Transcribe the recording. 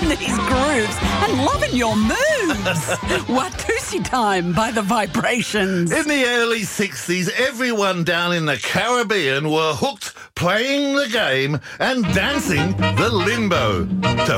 these grooves and loving your moves. Watusi Time by The Vibrations. In the early 60s, everyone down in the Caribbean were hooked playing the game and dancing the limbo to